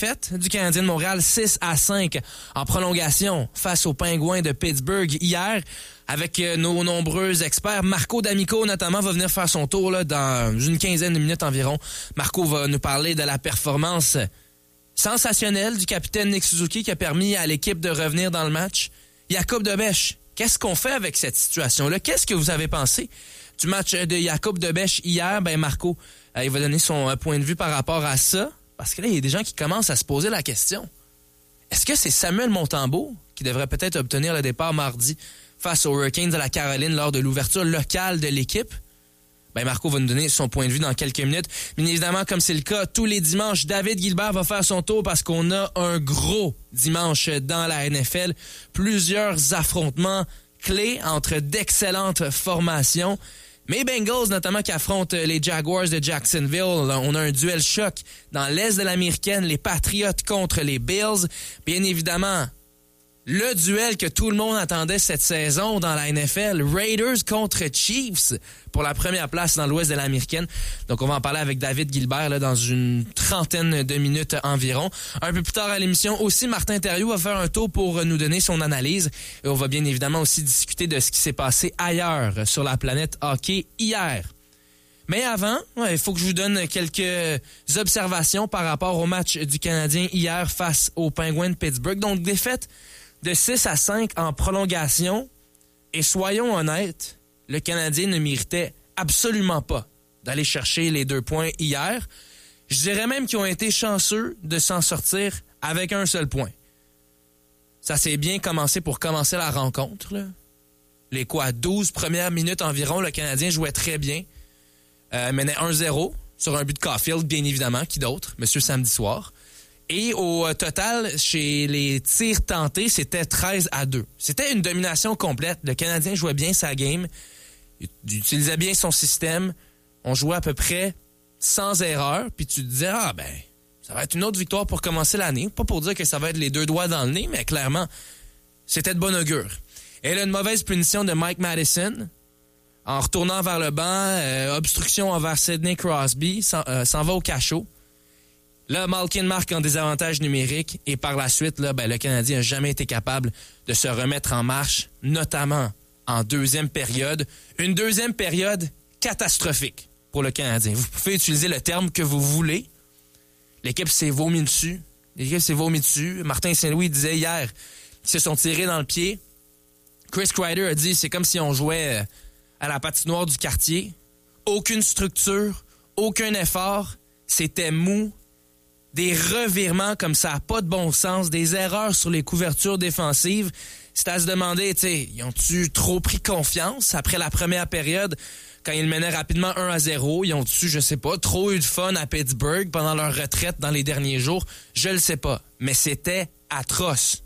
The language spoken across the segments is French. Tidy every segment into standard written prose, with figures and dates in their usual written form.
défaite du Canadien de Montréal 6-5 en prolongation face aux Pingouins de Pittsburgh hier. Avec nos nombreux experts, Marco D'Amico notamment va venir faire son tour là, dans une quinzaine de minutes environ. Marco va nous parler de la performance sensationnelle du capitaine Nick Suzuki qui a permis à l'équipe de revenir dans le match. Jakub Dobeš, qu'est-ce qu'on fait avec cette situation-là? Qu'est-ce que vous avez pensé du match de Jakub Dobeš hier? Ben Marco, il va donner son point de vue par rapport à ça. Parce que là, il y a des gens qui commencent à se poser la question. Est-ce que c'est Samuel Montembeault qui devrait peut-être obtenir le départ mardi face aux Hurricanes de la Caroline lors de l'ouverture locale de l'équipe? Ben Marco va nous donner son point de vue dans quelques minutes. Bien évidemment, comme c'est le cas tous les dimanches, David Gilbert va faire son tour parce qu'on a un gros dimanche dans la NFL. Plusieurs affrontements clés entre d'excellentes formations. Mais Bengals, notamment, qui affrontent les Jaguars de Jacksonville. On a un duel choc dans l'Est de l'Américaine, les Patriots contre les Bills. Bien évidemment, le duel que tout le monde attendait cette saison dans la NFL, Raiders contre Chiefs pour la première place dans l'Ouest de l'Américaine. Donc, on va en parler avec David Gilbert là, dans une trentaine de minutes environ. Un peu plus tard à l'émission, aussi, Martin Thériault va faire un tour pour nous donner son analyse. Et on va bien évidemment aussi discuter de ce qui s'est passé ailleurs sur la planète hockey hier. Mais avant, il faut que je vous donne quelques observations par rapport au match du Canadien hier face aux Pingouins de Pittsburgh. Donc, défaite de 6-5 en prolongation. Et soyons honnêtes, le Canadien ne méritait absolument pas d'aller chercher les 2 points hier. Je dirais même qu'ils ont été chanceux de s'en sortir avec un seul point. Ça s'est bien commencé pour commencer la rencontre, là. Les 12 premières minutes environ, le Canadien jouait très bien. Menait 1-0 sur un but de Caulfield, bien évidemment. Qui d'autre? Monsieur Samedi Soir. Et au total, chez les tirs tentés, c'était 13-2. C'était une domination complète. Le Canadien jouait bien sa game. Il utilisait bien son système. On jouait à peu près sans erreur. Puis tu te disais, ça va être une autre victoire pour commencer l'année. Pas pour dire que ça va être les 2 doigts dans le nez, mais clairement, c'était de bon augure. Et là, une mauvaise punition de Mike Madison. En retournant vers le banc, obstruction envers Sidney Crosby, s'en va au cachot. Là, Malkin marque en désavantage numérique et par la suite, là, le Canadien n'a jamais été capable de se remettre en marche, notamment en deuxième période. Une deuxième période catastrophique pour le Canadien. Vous pouvez utiliser le terme que vous voulez. L'équipe s'est vomi dessus. Martin Saint-Louis disait hier qu'ils se sont tirés dans le pied. Chris Kreider a dit c'est comme si on jouait à la patinoire du quartier. Aucune structure, aucun effort. C'était mou. Des revirements comme ça, pas de bon sens, des erreurs sur les couvertures défensives. C'est à se demander, ils ont-tu trop pris confiance après la première période quand ils menaient rapidement 1-0? Ils ont-tu, je sais pas, trop eu de fun à Pittsburgh pendant leur retraite dans les derniers jours? Je le sais pas, mais c'était atroce.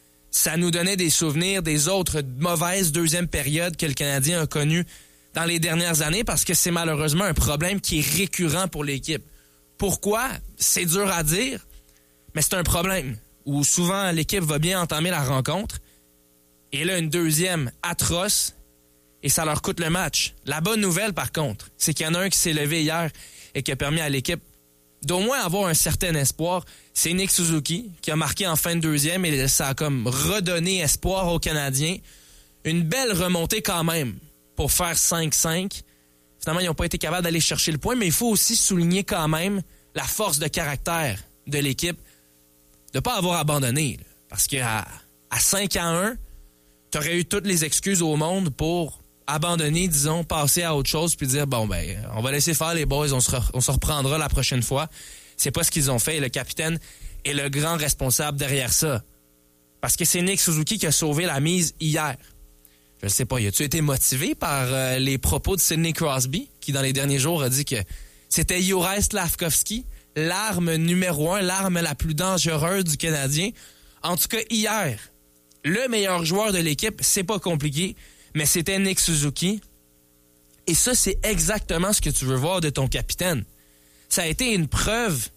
Ça nous donnait des souvenirs des autres mauvaises deuxièmes périodes que le Canadien a connues dans les dernières années parce que c'est malheureusement un problème qui est récurrent pour l'équipe. Pourquoi? C'est dur à dire, mais c'est un problème où souvent l'équipe va bien entamer la rencontre et là, une deuxième atroce et ça leur coûte le match. La bonne nouvelle, par contre, c'est qu'il y en a un qui s'est levé hier et qui a permis à l'équipe d'au moins avoir un certain espoir. C'est Nick Suzuki qui a marqué en fin de deuxième et ça a comme redonné espoir aux Canadiens. Une belle remontée quand même pour faire 5-5. Finalement, ils n'ont pas été capables d'aller chercher le point, mais il faut aussi souligner quand même la force de caractère de l'équipe de ne pas avoir abandonné. Là. Parce qu'à 5-1, tu aurais eu toutes les excuses au monde pour abandonner, disons, passer à autre chose puis dire, on va laisser faire les boys, on se reprendra la prochaine fois. C'est pas ce qu'ils ont fait. Et le capitaine est le grand responsable derrière ça. Parce que c'est Nick Suzuki qui a sauvé la mise hier. Je ne sais pas, as-tu été motivé par les propos de Sidney Crosby, qui dans les derniers jours a dit que c'était Juraj Slafkovský, l'arme numéro 1, l'arme la plus dangereuse du Canadien. En tout cas, hier, le meilleur joueur de l'équipe, c'est pas compliqué, mais c'était Nick Suzuki. Et ça, c'est exactement ce que tu veux voir de ton capitaine. Ça a été une preuve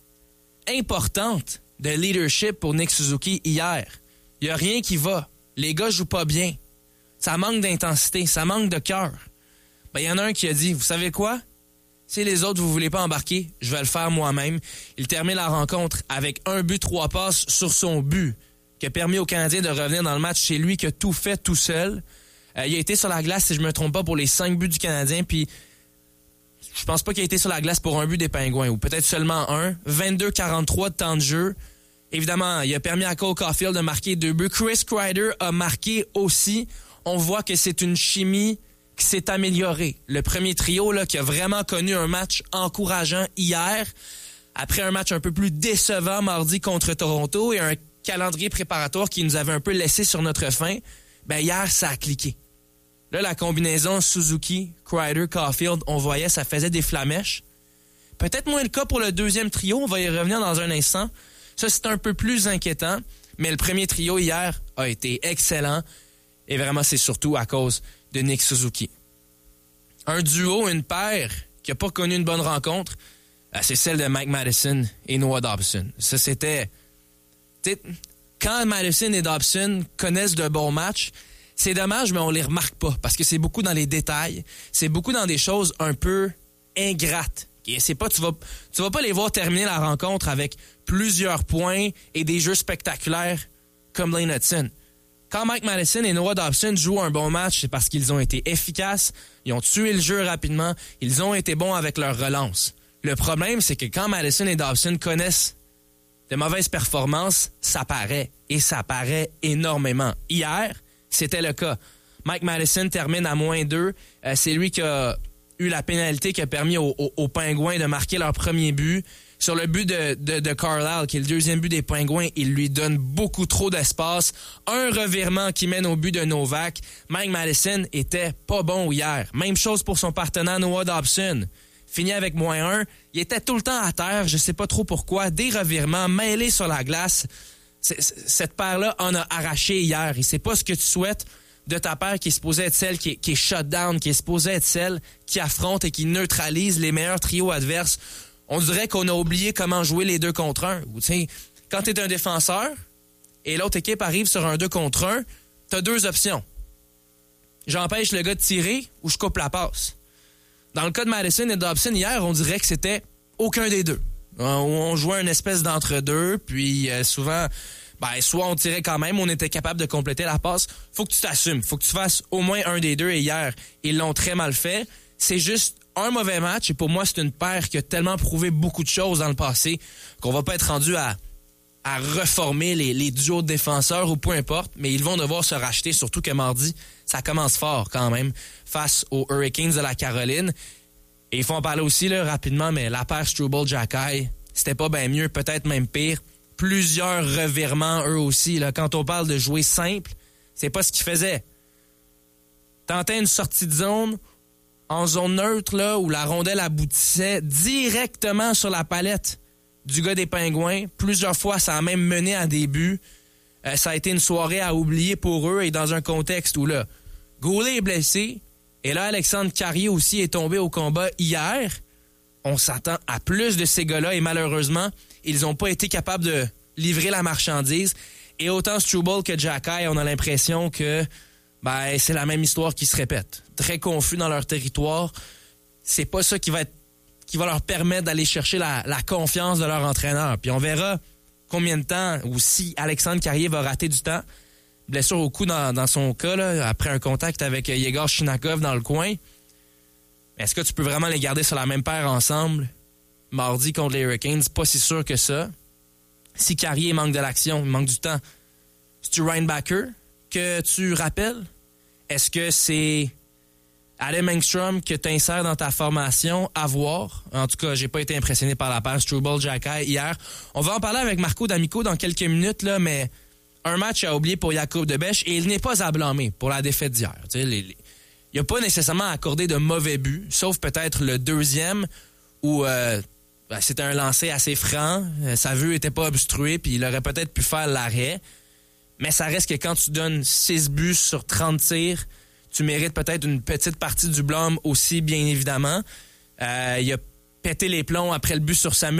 importante de leadership pour Nick Suzuki hier. Il n'y a rien qui va. Les gars jouent pas bien. Ça manque d'intensité, ça manque de cœur. Il y en a un qui a dit, vous savez quoi? Si les autres, vous voulez pas embarquer, je vais le faire moi-même. Il termine la rencontre avec 1 but, 3 passes sur son but, qui a permis aux Canadiens de revenir dans le match. C'est lui qui a tout fait tout seul. Il a été sur la glace, si je me trompe pas, pour les 5 buts du Canadien, puis je pense pas qu'il a été sur la glace pour un but des Pingouins, ou peut-être seulement un. 22-43 de temps de jeu. Évidemment, il a permis à Cole Caulfield de marquer 2 buts. Chris Kreider a marqué aussi. On voit que c'est une chimie qui s'est améliorée. Le premier trio là, qui a vraiment connu un match encourageant hier, après un match un peu plus décevant mardi contre Toronto et un calendrier préparatoire qui nous avait un peu laissé sur notre faim, ben hier, ça a cliqué. Là, la combinaison Suzuki, Kreider, Caulfield, on voyait, ça faisait des flamèches. Peut-être moins le cas pour le deuxième trio, on va y revenir dans un instant. Ça, c'est un peu plus inquiétant, mais le premier trio hier a été excellent et vraiment, c'est surtout à cause de Nick Suzuki. Un duo, une paire qui n'a pas connu une bonne rencontre, c'est celle de Mike Matheson et Noah Dobson. Ça, c'était... Quand Matheson et Dobson connaissent de bons matchs, c'est dommage, mais on les remarque pas parce que c'est beaucoup dans les détails. C'est beaucoup dans des choses un peu ingrates. Et c'est pas, tu vas pas les voir terminer la rencontre avec plusieurs points et des jeux spectaculaires comme Lane Hudson. Quand Mike Matheson et Noah Dobson jouent un bon match, c'est parce qu'ils ont été efficaces, ils ont tué le jeu rapidement, ils ont été bons avec leur relance. Le problème, c'est que quand Matheson et Dobson connaissent de mauvaises performances, ça paraît. Et ça paraît énormément. Hier, c'était le cas. Mike Matheson termine à -2. C'est lui qui a eu la pénalité qui a permis aux Pingouins de marquer leur premier but. Sur le but de Carlisle, qui est le deuxième but des Pingouins, il lui donne beaucoup trop d'espace. Un revirement qui mène au but de Novak. Mike Matheson était pas bon hier. Même chose pour son partenaire Noah Dobson. Fini avec -1. Il était tout le temps à terre, je sais pas trop pourquoi. Des revirements mêlés sur la glace. Cette paire-là en a arraché hier. Et c'est pas ce que tu souhaites de ta paire qui est supposée être celle qui est shut down, qui est supposée être celle qui affronte et qui neutralise les meilleurs trios adverses. On dirait qu'on a oublié comment jouer les 2 contre 1. Quand tu es un défenseur et l'autre équipe arrive sur un 2 contre 1, tu as 2 options. J'empêche le gars de tirer ou je coupe la passe. Dans le cas de Matheson et Dobson, hier, on dirait que c'était aucun des deux. On jouait une espèce d'entre-deux, puis souvent, soit on tirait quand même, on était capable de compléter la passe. Faut que tu t'assumes, faut que tu fasses au moins un des deux. Et hier, ils l'ont très mal fait. C'est juste un mauvais match, et pour moi, c'est une paire qui a tellement prouvé beaucoup de choses dans le passé qu'on va pas être rendu à reformer les duos de défenseurs ou peu importe, mais ils vont devoir se racheter, surtout que mardi, ça commence fort quand même, face aux Hurricanes de la Caroline. Et il faut en parler aussi là, rapidement, mais la paire Struble-Jacky, c'était pas bien mieux, peut-être même pire. Plusieurs revirements, eux aussi. Là. Quand on parle de jouer simple, c'est pas ce qu'ils faisaient. Tentait une sortie de zone, en zone neutre, là, où la rondelle aboutissait directement sur la palette du gars des Pingouins. Plusieurs fois, ça a même mené à des buts. Ça a été une soirée à oublier pour eux et dans un contexte où là, Goulet est blessé et là, Alexandre Carrier aussi est tombé au combat hier. On s'attend à plus de ces gars-là et malheureusement, ils n'ont pas été capables de livrer la marchandise. Et autant Struble que Jacky, on a l'impression que c'est la même histoire qui se répète. Très confus dans leur territoire. C'est pas ça qui va leur permettre d'aller chercher la confiance de leur entraîneur. Puis on verra combien de temps, ou si Alexandre Carrier va rater du temps. Blessure au cou dans son cas, là, après un contact avec Yegor Shinakov dans le coin. Est-ce que tu peux vraiment les garder sur la même paire ensemble mardi contre les Hurricanes? Pas si sûr que ça. Si Carrier manque de l'action, il manque du temps, c'est-tu Ryan Backer que tu rappelles? Est-ce que c'est Adam Engstrom que tu insères dans ta formation à voir? En tout cas, j'ai pas été impressionné par la paire Struble-Jacky hier. On va en parler avec Marco D'Amico dans quelques minutes, là, mais un match à oublier pour Jakub Debèche et il n'est pas à blâmer pour la défaite d'hier. Il n'a pas nécessairement accordé de mauvais buts, sauf peut-être le deuxième où c'était un lancer assez franc, sa vue était pas obstruée puis il aurait peut-être pu faire l'arrêt. Mais ça reste que quand tu donnes 6 buts sur 30 tirs, tu mérites peut-être une petite partie du blâme aussi, bien évidemment. Il a pété les plombs après le but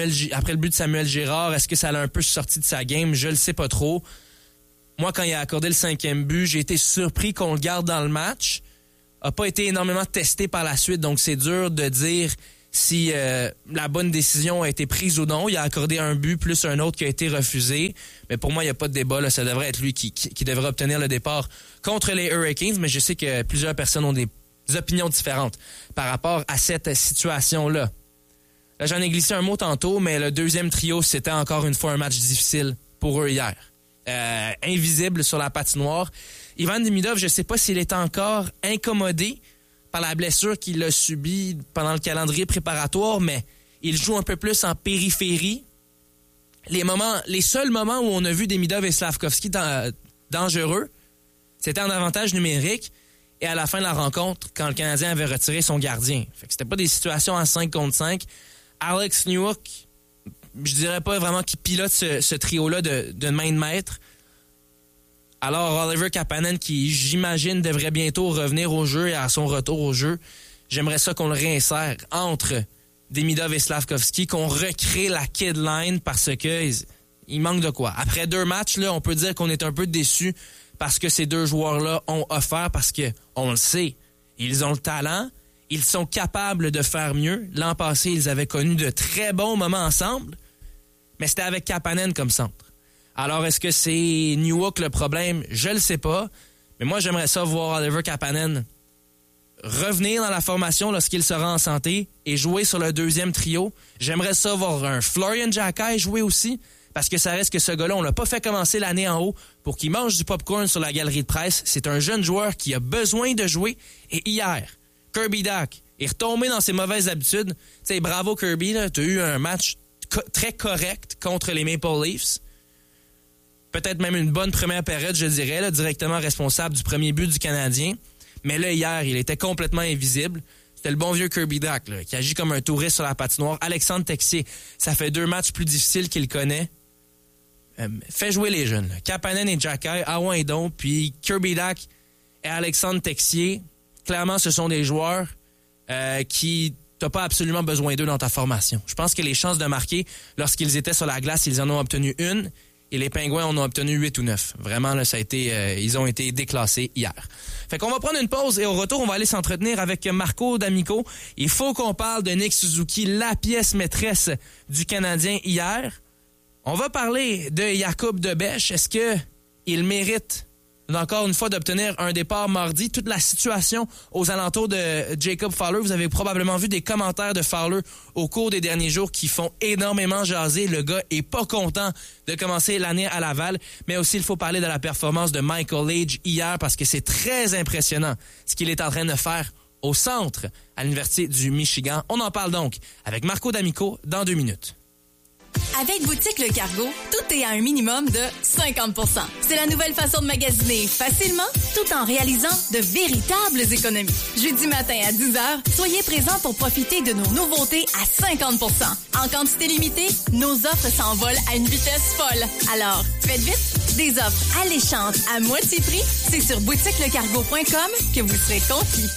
de Samuel Girard. Est-ce que ça l'a un peu sorti de sa game? Je le sais pas trop. Moi, quand il a accordé le 5e but, j'ai été surpris qu'on le garde dans le match. A pas été énormément testé par la suite, donc c'est dur de dire si la bonne décision a été prise ou non. Il a accordé un but plus un autre qui a été refusé. Mais pour moi, il n'y a pas de débat. Là. Ça devrait être lui qui devrait obtenir le départ contre les Hurricanes. Mais je sais que plusieurs personnes ont des opinions différentes par rapport à cette situation-là. Là, j'en ai glissé un mot tantôt, mais le deuxième trio, c'était encore une fois un match difficile pour eux hier. Invisible sur la patinoire. Ivan Demidov, je ne sais pas s'il est encore incommodé par la blessure qu'il a subie pendant le calendrier préparatoire, mais il joue un peu plus en périphérie. Les seuls moments où on a vu Demidov et Slavkovski dangereux, c'était en avantage numérique et à la fin de la rencontre, quand le Canadien avait retiré son gardien. Fait que c'était pas des situations en 5 contre 5. Alex Newhook, je dirais pas vraiment qu'il pilote ce trio-là de main de maître. Alors, Oliver Kapanen, qui, j'imagine, devrait bientôt revenir au jeu et à son retour au jeu, j'aimerais ça qu'on le réinsère entre Demidov et Slavkovski, qu'on recrée la kid line parce que il manque de quoi. Après 2 matchs, là, on peut dire qu'on est un peu déçus parce que ces 2 joueurs-là ont offert, parce que on le sait, ils ont le talent, ils sont capables de faire mieux. L'an passé, ils avaient connu de très bons moments ensemble, mais c'était avec Kapanen comme centre. Alors, est-ce que c'est Newhook le problème? Je le sais pas. Mais moi, j'aimerais ça voir Oliver Kapanen revenir dans la formation lorsqu'il sera en santé et jouer sur le deuxième trio. J'aimerais ça voir un Florian Xhekaj jouer aussi, parce que ça reste que ce gars-là, on l'a pas fait commencer l'année en haut pour qu'il mange du popcorn sur la galerie de presse. C'est un jeune joueur qui a besoin de jouer. Et hier, Kirby Dach est retombé dans ses mauvaises habitudes. Tu sais, bravo Kirby, tu as eu un match très correct contre les Maple Leafs. Peut-être même une bonne première période, je dirais, là, directement responsable du premier but du Canadien. Mais là, hier, il était complètement invisible. C'était le bon vieux Kirby Dach, là, qui agit comme un touriste sur la patinoire. Alexandre Texier, ça fait 2 matchs plus difficiles qu'il connaît. Fait jouer les jeunes. Là. Kapanen et Xhekaj, Aouin et donc, puis Kirby Dach et Alexandre Texier. Clairement, ce sont des joueurs qui t'as pas absolument besoin d'eux dans ta formation. Je pense que les chances de marquer, lorsqu'ils étaient sur la glace, ils en ont obtenu 1. Et les Pingouins en ont obtenu 8 ou 9. Vraiment, là, ça a été, ils ont été déclassés hier. Fait qu'on va prendre une pause et au retour, on va aller s'entretenir avec Marco D'Amico. Il faut qu'on parle de Nick Suzuki, la pièce maîtresse du Canadien hier. On va parler de Jakub Dobeš. Est-ce que il mérite encore une fois d'obtenir un départ mardi? Toute la situation aux alentours de Jacob Fowler. Vous avez probablement vu des commentaires de Fowler au cours des derniers jours qui font énormément jaser. Le gars est pas content de commencer l'année à Laval. Mais aussi, il faut parler de la performance de Michael Leetch hier parce que c'est très impressionnant ce qu'il est en train de faire au centre à l'Université du Michigan. On en parle donc avec Marco D'Amico dans 2 minutes. Avec Boutique Le Cargo, tout est à un minimum de 50 %. C'est la nouvelle façon de magasiner facilement, tout en réalisant de véritables économies. Jeudi matin à 10h, soyez présents pour profiter de nos nouveautés à 50 %. En quantité limitée, nos offres s'envolent à une vitesse folle. Alors, faites vite, des offres alléchantes à moitié prix, c'est sur boutiquelecargo.com que vous serez conquis.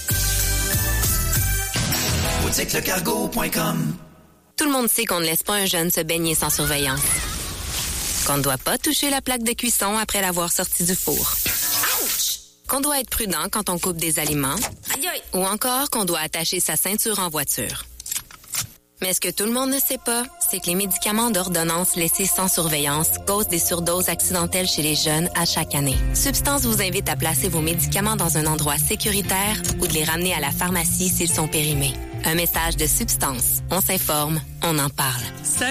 boutiquelecargo.com. Tout le monde sait qu'on ne laisse pas un jeune se baigner sans surveillance. Qu'on ne doit pas toucher la plaque de cuisson après l'avoir sorti du four. Ouch! Qu'on doit être prudent quand on coupe des aliments. Aïe aïe! Ou encore qu'on doit attacher sa ceinture en voiture. Mais ce que tout le monde ne sait pas, c'est que les médicaments d'ordonnance laissés sans surveillance causent des surdoses accidentelles chez les jeunes à chaque année. Substance vous invite à placer vos médicaments dans un endroit sécuritaire ou de les ramener à la pharmacie s'ils sont périmés. Un message de Substance. On s'informe, on en parle.